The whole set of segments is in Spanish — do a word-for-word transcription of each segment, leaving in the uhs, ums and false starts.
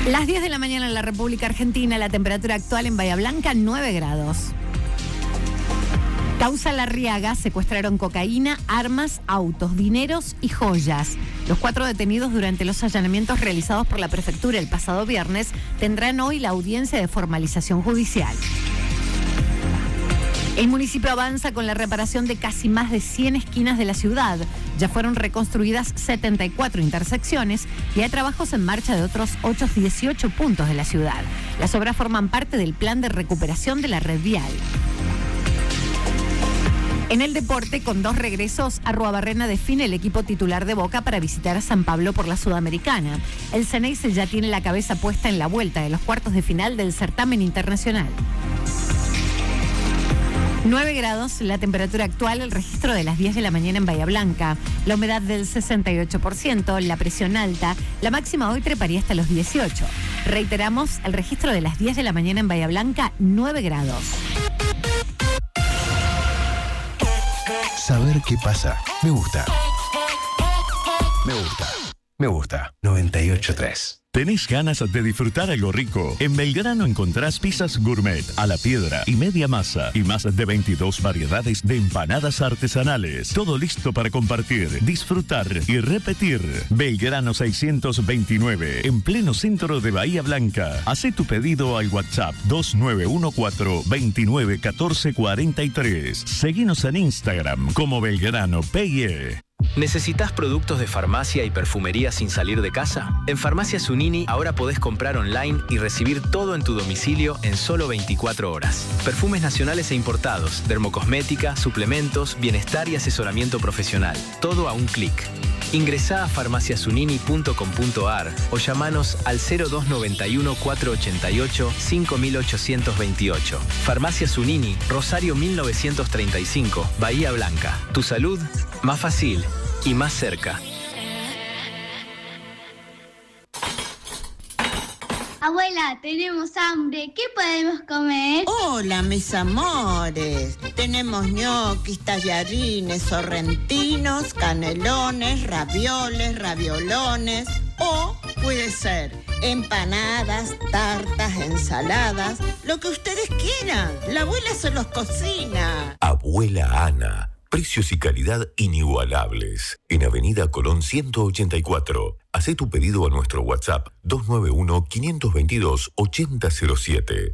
Las diez de la mañana en la República Argentina, la temperatura actual en Bahía Blanca, nueve grados. Causa Larriaga, secuestraron cocaína, armas, autos, dineros y joyas. Los cuatro detenidos durante los allanamientos realizados por la prefectura el pasado viernes tendrán hoy la audiencia de formalización judicial. El municipio avanza con la reparación de casi más de cien esquinas de la ciudad. Ya fueron reconstruidas setenta y cuatro intersecciones y hay trabajos en marcha de otros ochocientos dieciocho puntos de la ciudad. Las obras forman parte del plan de recuperación de la red vial. En el deporte, con dos regresos, Arruabarrena define el equipo titular de Boca para visitar a San Pablo por la Sudamericana. El Ceneice ya tiene la cabeza puesta en la vuelta de los cuartos de final del certamen internacional. nueve grados, la temperatura actual, el registro de las diez de la mañana en Bahía Blanca. La humedad del sesenta y ocho por ciento, la presión alta, la máxima hoy treparía hasta los dieciocho. Reiteramos, el registro de las diez de la mañana en Bahía Blanca, nueve grados. Saber qué pasa. Me gusta. Me gusta. Me gusta. noventa y ocho punto tres. ¿Tenés ganas de disfrutar algo rico? En Belgrano encontrás pizzas gourmet, a la piedra y media masa y más de veintidós variedades de empanadas artesanales. Todo listo para compartir, disfrutar y repetir. Belgrano seiscientos veintinueve, en pleno centro de Bahía Blanca. Hacé tu pedido al WhatsApp dos nueve uno cuatro, veintinueve, catorce, cuarenta y tres. Seguinos en Instagram como Belgrano P y E. ¿Necesitas productos de farmacia y perfumería sin salir de casa? En Farmacias Unini ahora podés comprar online y recibir todo en tu domicilio en solo veinticuatro horas. Perfumes nacionales e importados, dermocosmética, suplementos, bienestar y asesoramiento profesional. Todo a un clic. Ingresá a farmacias unini punto com punto a r o llamanos al cero dos noventa y uno, cuatrocientos ochenta y ocho, cinco mil ochocientos veintiocho. Farmacias Unini, Rosario mil novecientos treinta y cinco, Bahía Blanca. Tu salud, más fácil y más cerca. Abuela, tenemos hambre. ¿Qué podemos comer? Hola, mis amores. Tenemos ñoquis, tallarines, sorrentinos, canelones, ravioles, raviolones. O puede ser empanadas, tartas, ensaladas, lo que ustedes quieran. La abuela se los cocina. Abuela Ana. Precios y calidad inigualables. En Avenida Colón ciento ochenta y cuatro. Hacé tu pedido a nuestro WhatsApp dos nueve uno, quinientos veintidós, ochenta cero siete.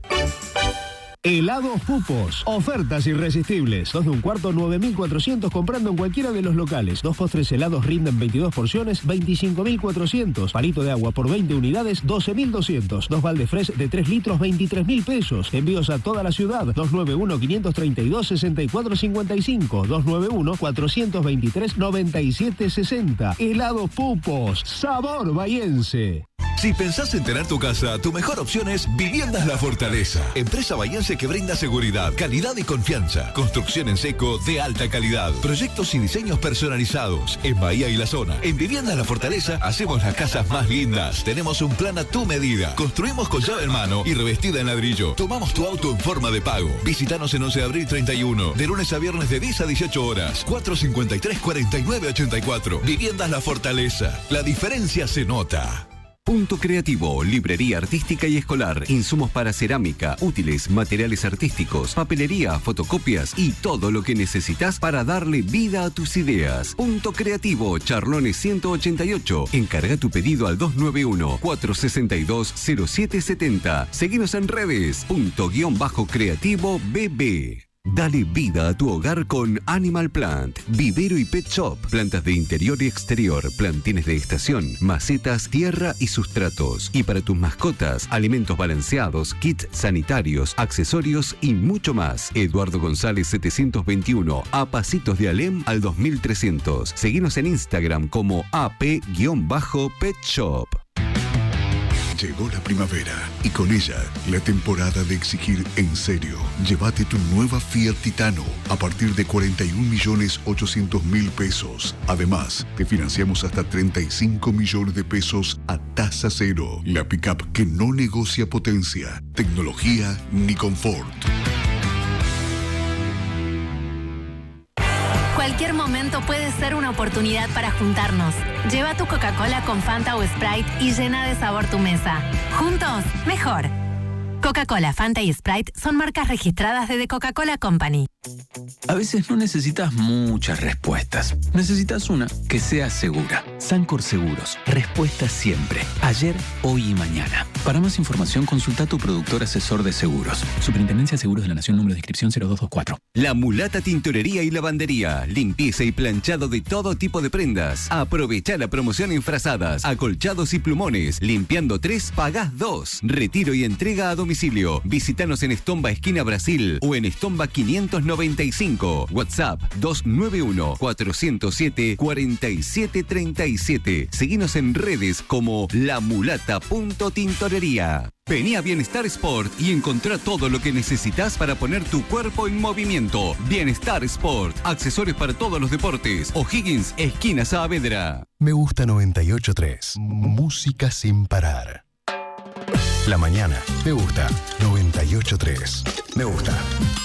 Helados Pupos. Ofertas irresistibles. Dos de un cuarto, nueve mil cuatrocientos comprando en cualquiera de los locales. Dos postres helados rinden veintidós porciones, veinticinco mil cuatrocientos. Palito de agua por veinte unidades, doce mil doscientos. Dos balde fresh de tres litros, veintitrés mil pesos. Envíos a toda la ciudad. dos nueve uno, quinientos treinta y dos, sesenta y cuatro cincuenta y cinco. dos nueve uno, cuatrocientos veintitrés, noventa y siete sesenta. Helados Pupos. Sabor bahiense. Si pensás en tener tu casa, tu mejor opción es Viviendas La Fortaleza. Empresa bahiense que brinda seguridad, calidad y confianza. Construcción en seco de alta calidad. Proyectos y diseños personalizados. En Bahía y la zona. En Viviendas La Fortaleza hacemos las casas más lindas. Tenemos un plan a tu medida. Construimos con llave en mano y revestida en ladrillo. Tomamos tu auto en forma de pago. Visítanos en once de abril treinta y uno. De lunes a viernes de diez a dieciocho horas. cuatro cincuenta y tres, cuarenta y nueve ochenta y cuatro. Viviendas La Fortaleza. La diferencia se nota. Punto Creativo, librería artística y escolar, insumos para cerámica, útiles, materiales artísticos, papelería, fotocopias y todo lo que necesitas para darle vida a tus ideas. Punto Creativo, Charlones ciento ochenta y ocho. Encarga tu pedido al dos nueve uno, cuatrocientos sesenta y dos, cero siete setenta. Seguinos en redes. Punto guión bajo creativo B B. Dale vida a tu hogar con Animal Plant, vivero y pet shop, plantas de interior y exterior, plantines de estación, macetas, tierra y sustratos. Y para tus mascotas, alimentos balanceados, kits sanitarios, accesorios y mucho más. Eduardo González setecientos veintiuno, a pasitos de Alem al dos mil trescientos. Seguinos en Instagram como A P-Pet Shop. Llegó la primavera y con ella la temporada de exigir en serio. Llévate tu nueva Fiat Titano a partir de cuarenta y un millones ochocientos mil pesos. Además, te financiamos hasta treinta y cinco millones de pesos a tasa cero. La pickup que no negocia potencia, tecnología ni confort. Cualquier Cualquier momento puede ser una oportunidad para juntarnos. Lleva tu Coca-Cola con Fanta o Sprite y llena de sabor tu mesa. Juntos, mejor. Coca-Cola, Fanta y Sprite son marcas registradas de The Coca-Cola Company. A veces no necesitas muchas respuestas. Necesitas una que sea segura. Sancor Seguros. Respuesta siempre. Ayer, hoy y mañana. Para más información, consulta a tu productor asesor de seguros. Superintendencia de Seguros de la Nación, número de inscripción cero dos dos cuatro. La Mulata Tintorería y Lavandería. Limpieza y planchado de todo tipo de prendas. Aprovecha la promoción en frazadas, acolchados y plumones. Limpiando tres, pagás dos. Retiro y entrega a domicilio. Visítanos en Estomba, esquina Brasil, o en Estomba quinientos noventa y cinco. WhatsApp dos nueve uno, cuatro cero siete, cuatro siete tres siete. Seguinos en redes como lamulata.tintorería. Vení a Bienestar Sport y encontrá todo lo que necesitas para poner tu cuerpo en movimiento. Bienestar Sport. Accesorios para todos los deportes. O'Higgins, esquina Saavedra. Me gusta noventa y ocho tres. Música sin parar. La mañana. Me gusta noventa y ocho tres. Me gusta.